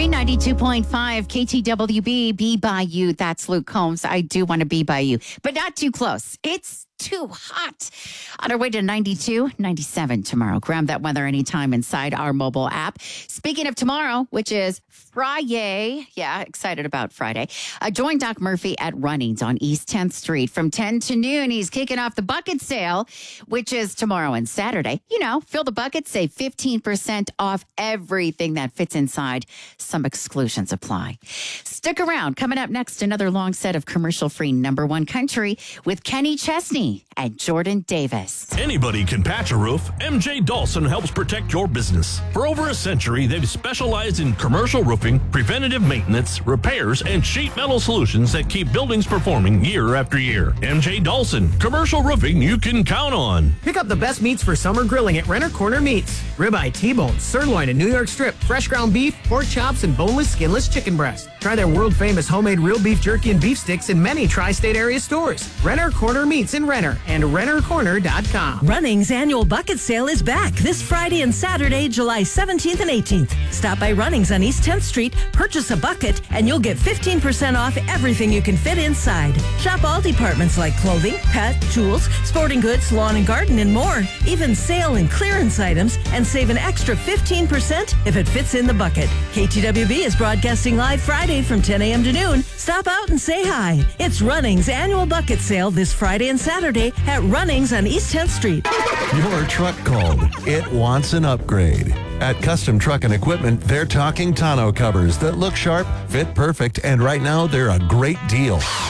Country 92.5 KTWB, Be By You. That's Luke Combs. I do want to be by you, but not too close. It's too hot. On our way to 92, 97 tomorrow. Grab that weather anytime inside our mobile app. Speaking of tomorrow, which is Friday. Yeah, excited about Friday. Join Doc Murphy at Runnings on East 10th Street from 10 to noon. He's kicking off the bucket sale, which is tomorrow and Saturday. You know, fill the bucket, save 15% off everything that fits inside. Some exclusions apply. Stick around. Coming up next, another long set of commercial-free number one country with Kenny Chesney and Jordan Davis. Anybody can patch a roof. MJ Dawson helps protect your business. For over a century, they've specialized in commercial roofing, preventative maintenance, repairs, and sheet metal solutions that keep buildings performing year after year. MJ Dawson, commercial roofing you can count on. Pick up the best meats for summer grilling at Renner Corner Meats. Ribeye, T-bone, sirloin, and New York strip, fresh ground beef, pork chops, and boneless, skinless chicken breast. Try their world-famous homemade real beef jerky and beef sticks in many tri-state area stores. Renner Corner Meats in Renner and rennercorner.com. Running's annual bucket sale is back this Friday and Saturday, July 17th and 18th. Stop by Running's on East 10th Street, purchase a bucket, and you'll get 15% off everything you can fit inside. Shop all departments like clothing, pet, tools, sporting goods, lawn and garden, and more. Even sale and clearance items, and save an extra 15% if it fits in the bucket. KTWB is broadcasting live Friday from 10 a.m. to noon. Stop out and say hi. It's Running's annual bucket sale this Friday and Saturday at Running's on East 10th Street. Your truck called. It wants an upgrade. At Custom Truck and Equipment, they're talking tonneau covers that look sharp, fit perfect, and right now they're a great deal.